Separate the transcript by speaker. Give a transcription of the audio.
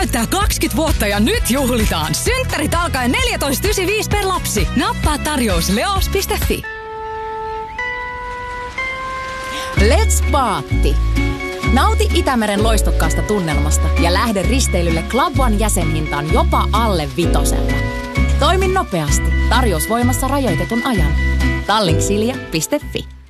Speaker 1: täyttää 20 vuotta ja nyt juhlitaan. Synttärit alkaen 14,95 per lapsi. Nappaa tarjous leos.fi.
Speaker 2: Let's Paatti! Nauti Itämeren loistokkaasta tunnelmasta ja lähde risteilylle Club One -jäsenhintaan jopa alle 5. Toimi nopeasti. Tarjous voimassa rajoitetun ajan. Tallinksilja.fi